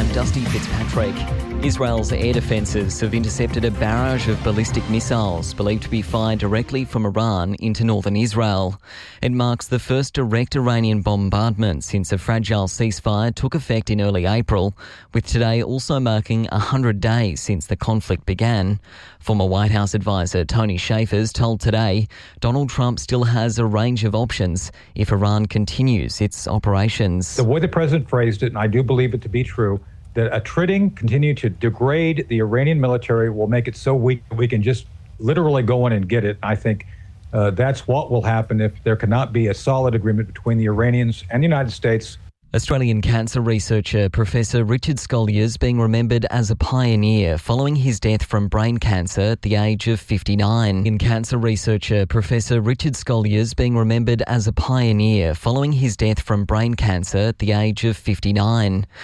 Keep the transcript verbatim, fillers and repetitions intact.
Dusty Fitzpatrick. Israel's air defences have intercepted a barrage of ballistic missiles believed to be fired directly from Iran into northern Israel. It marks the first direct Iranian bombardment since a fragile ceasefire took effect in early April, with today also marking one hundred days since the conflict began. Former White House advisor Tony Shafers told Today Donald Trump still has a range of options if Iran continues its operations. The way the president phrased it, and I do believe it to be true, that attriting, continue to degrade the Iranian military will make it so weak that we can just literally go in and get it. I think uh, that's what will happen if there cannot be a solid agreement between the Iranians and the United States. Australian cancer researcher Professor Richard Scolyer being remembered as a pioneer following his death from brain cancer at the age of fifty-nine. In cancer researcher Professor Richard Scolyer being remembered as a pioneer following his death from brain cancer at the age of fifty-nine.